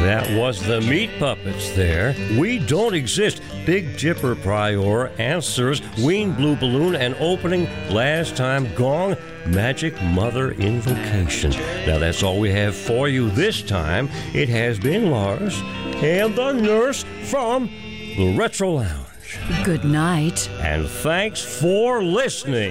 That was the Meat Puppets there. We Don't Exist. Big Jipper Prior answers. Ween Blue Balloon and opening Last Time Gong. Magic Mother Invocation. Now that's all we have for you this time. It has been Lars and the nurse from the Retro Lounge. Good night. And thanks for listening.